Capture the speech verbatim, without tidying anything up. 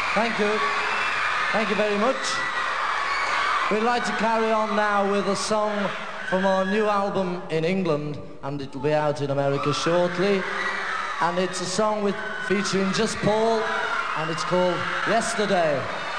Thank you. Thank you very much. We'd like to carry on now with a song from our new album in England, and it'll be out in America shortly. And it's a song with featuring just Paul, and it's called Yesterday.